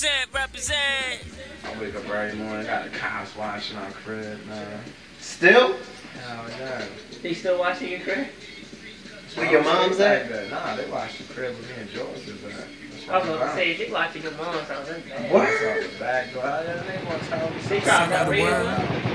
Represent. I wake up every morning, got the cops watching our crib, man. Still? Hell yeah. They still watching your crib? Where your mom's at? Nah, they watch the crib with me and George is at. I was gonna say, if they watching your mom's house, that's bad. What? That's out the back door. They gonna tell me. They try to run